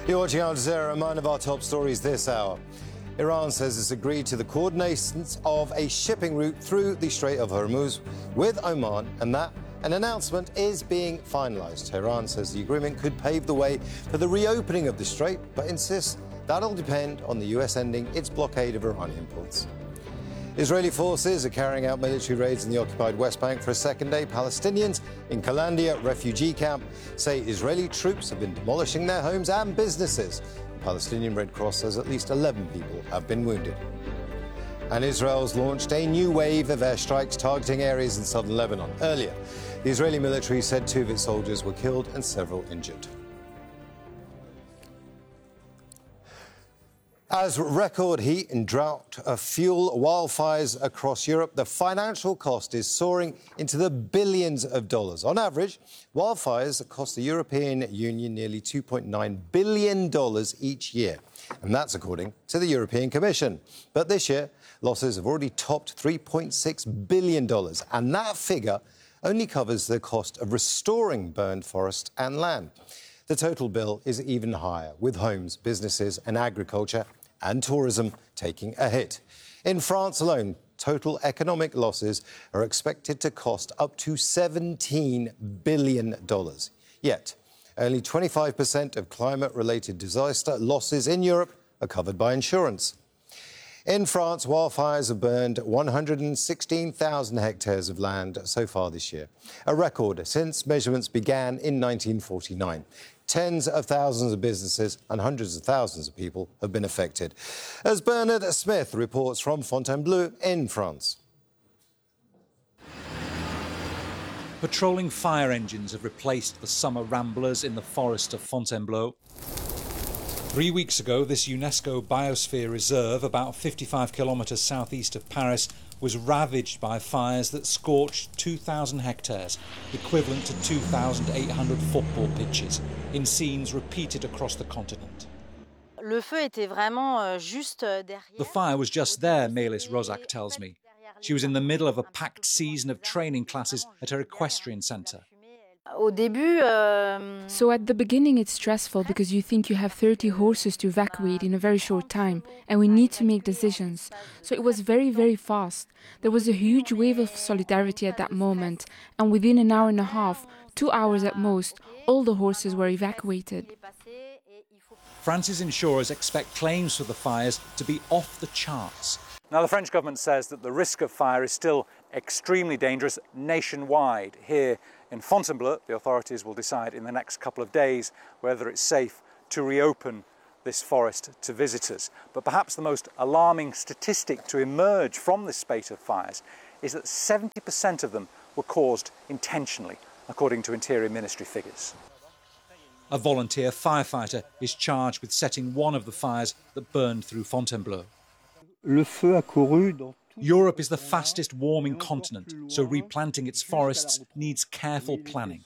You're watching Al Jazeera, and one of our top stories this hour. Iran says it's agreed to the coordination of a shipping route through the Strait of Hormuz with Oman, and that an announcement is being finalised. Tehran says the agreement could pave the way for the reopening of the strait, but insists that'll depend on the US ending its blockade of Iranian ports. Israeli forces are carrying out military raids in the occupied West Bank for a second day. Palestinians in Kalandia refugee camp say Israeli troops have been demolishing their homes and businesses. The Palestinian Red Cross says at least 11 people have been wounded. And Israel's launched a new wave of airstrikes targeting areas in southern Lebanon. Earlier, the Israeli military said 2 of its soldiers were killed and several injured. As record heat and drought fuel wildfires across Europe, the financial cost is soaring into the billions of dollars. On average, wildfires cost the European Union nearly $2.9 billion each year. And that's according to the European Commission. But this year, losses have already topped $3.6 billion. And that figure only covers the cost of restoring burned forest and land. The total bill is even higher, with homes, businesses and agriculture and tourism taking a hit. In France alone, total economic losses are expected to cost up to $17 billion. Yet, only 25% of climate-related disaster losses in Europe are covered by insurance. In France, wildfires have burned 116,000 hectares of land so far this year, a record since measurements began in 1949. Tens of thousands of businesses and hundreds of thousands of people have been affected. As Bernard Smith reports from Fontainebleau in France. Patrolling fire engines have replaced the summer ramblers in the forest of Fontainebleau. 3 weeks ago, this UNESCO Biosphere Reserve, about 55 kilometres southeast of Paris, was ravaged by fires that scorched 2,000 hectares, equivalent to 2,800 football pitches, in scenes repeated across the continent. The fire was just there, Melis Rozak tells me. She was in the middle of a packed season of training classes at her equestrian centre. So at the beginning it's stressful because you think you have 30 horses to evacuate in a very short time and we need to make decisions. So it was very, very fast. There was a huge wave of solidarity at that moment, and within an hour and a half, 2 hours at most, all the horses were evacuated. France's insurers expect claims for the fires to be off the charts. Now, the French government says that the risk of fire is still extremely dangerous nationwide. Here in Fontainebleau, the authorities will decide in the next couple of days whether it's safe to reopen this forest to visitors. But perhaps the most alarming statistic to emerge from this spate of fires is that 70% of them were caused intentionally, according to Interior Ministry figures. A volunteer firefighter is charged with setting one of the fires that burned through Fontainebleau. Europe is the fastest warming continent, so replanting its forests needs careful planning.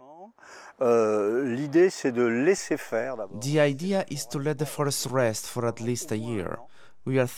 The idea is to let the forest rest for at least a year. We are